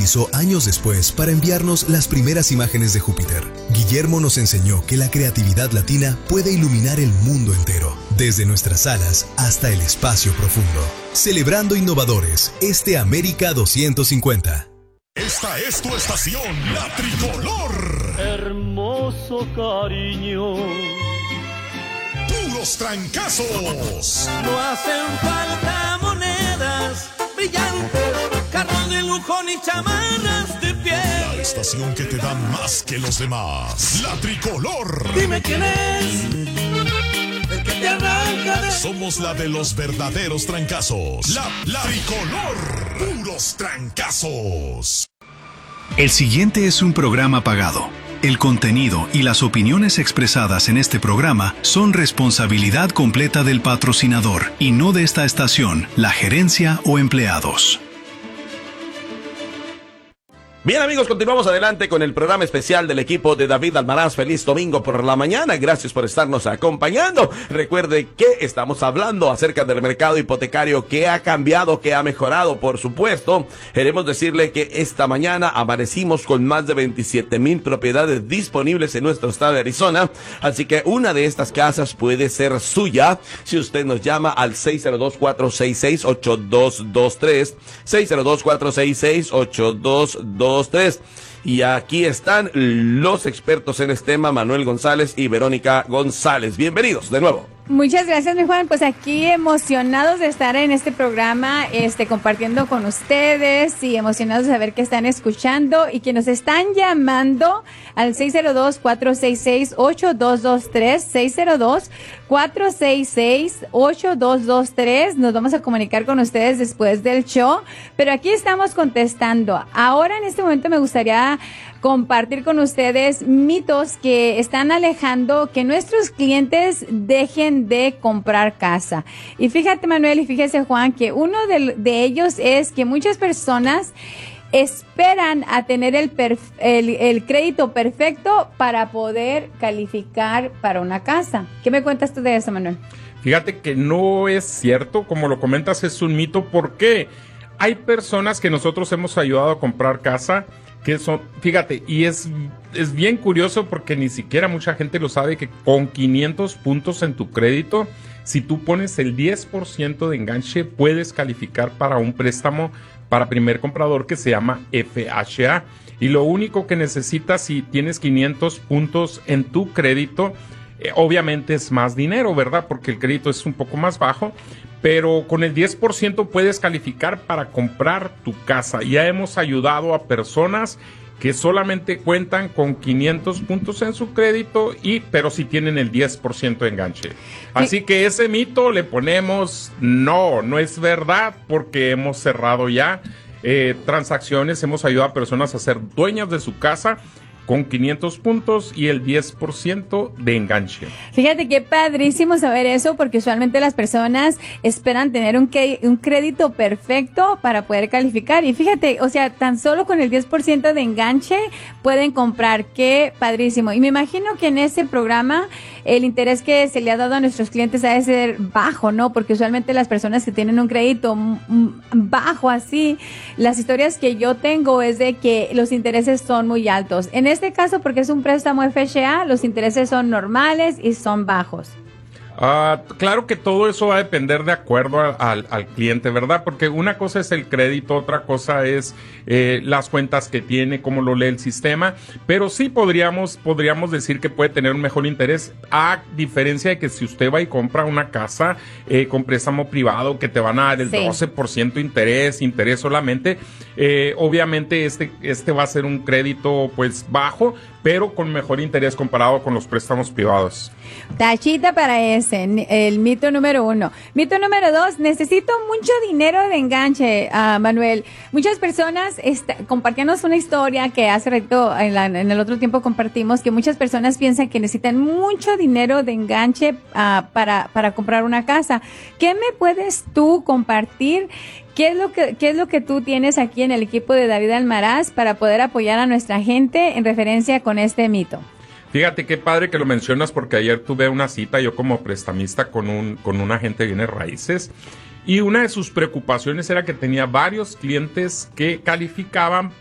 utilizó años después para enviarnos las primeras imágenes de Júpiter. Guillermo nos enseñó que la creatividad latina puede iluminar el mundo entero, desde nuestras alas hasta el espacio profundo. Celebrando innovadores, América 250. Esta es tu estación, la tricolor. Hermoso cariño. Puros trancazos. No hacen falta monedas brillantes, carros de lujo ni chamarras de piel. La estación que te da más que los demás. La tricolor. Dime quién es el que te arranca de... Somos la de los verdaderos trancazos. La tricolor. Puros trancazos. El siguiente es un programa pagado. El contenido y las opiniones expresadas en este programa son responsabilidad completa del patrocinador y no de esta estación, la gerencia o empleados. Bien, amigos, continuamos adelante con el programa especial del equipo de David Almaraz. Feliz domingo por la mañana. Gracias por estarnos acompañando. Recuerde que estamos hablando acerca del mercado hipotecario, que ha cambiado, que ha mejorado, por supuesto. Queremos decirle que esta mañana amanecimos con más de 27,000 propiedades disponibles en nuestro estado de Arizona. Así que una de estas casas puede ser suya si usted nos llama al 602-466-8223. 602-466-8223. Y aquí están los expertos en este tema, Manuel González y Verónica González. Bienvenidos de nuevo. Muchas gracias, mi Juan. Pues aquí emocionados de estar en este programa, compartiendo con ustedes y emocionados de saber que están escuchando y que nos están llamando al 602-466-8223, 602-466-8223. Nos vamos a comunicar con ustedes después del show, pero aquí estamos contestando. Ahora, en este momento, me gustaría compartir con ustedes mitos que están alejando que nuestros clientes dejen de comprar casa. Y fíjate, Manuel, y fíjese, Juan, que uno de ellos es que muchas personas esperan a tener el crédito perfecto para poder calificar para una casa. ¿Qué me cuentas tú de eso, Manuel? Fíjate que no es cierto, como lo comentas, es un mito, porque hay personas que nosotros hemos ayudado a comprar casa que son, fíjate, y es bien curioso porque ni siquiera mucha gente lo sabe, que con 500 puntos en tu crédito, si tú pones el 10% de enganche, puedes calificar para un préstamo para primer comprador que se llama FHA. Y lo único que necesitas, si tienes 500 puntos en tu crédito, obviamente es más dinero, ¿verdad? Porque el crédito es un poco más bajo, pero con el 10% puedes calificar para comprar tu casa. Ya hemos ayudado a personas que solamente cuentan con 500 puntos en su crédito, pero sí tienen el 10% de enganche. Así que ese mito le ponemos, no es verdad, porque hemos cerrado ya transacciones, hemos ayudado a personas a ser dueñas de su casa con 500 puntos y el 10% de enganche. Fíjate qué padrísimo saber eso, porque usualmente las personas esperan tener un crédito perfecto para poder calificar. Y fíjate, o sea, tan solo con el 10% de enganche pueden comprar. Qué padrísimo. Y me imagino que en ese programa el interés que se le ha dado a nuestros clientes ha de ser bajo, ¿no? Porque usualmente las personas que tienen un crédito bajo así, las historias que yo tengo es de que los intereses son muy altos. En este caso, porque es un préstamo FHA, los intereses son normales y son bajos. Claro que todo eso va a depender de acuerdo al cliente, ¿verdad? Porque una cosa es el crédito, otra cosa es las cuentas que tiene, cómo lo lee el sistema, pero sí podríamos decir que puede tener un mejor interés, a diferencia de que si usted va y compra una casa con préstamo privado que te van a dar el 12% interés solamente, obviamente este va a ser un crédito pues bajo, pero con mejor interés comparado con los préstamos privados. Tachita para ese, el mito número 1. Mito número 2, necesito mucho dinero de enganche, Manuel. Muchas personas compartíamos una historia que hace rato en el otro tiempo compartimos, que muchas personas piensan que necesitan mucho dinero de enganche para comprar una casa. ¿Qué me puedes tú compartir? ¿Qué es lo que tú tienes aquí en el equipo de David Almaraz para poder apoyar a nuestra gente en referencia con este mito? Fíjate qué padre que lo mencionas, porque ayer tuve una cita yo como prestamista con un agente de bienes raíces, y una de sus preocupaciones era que tenía varios clientes que calificaban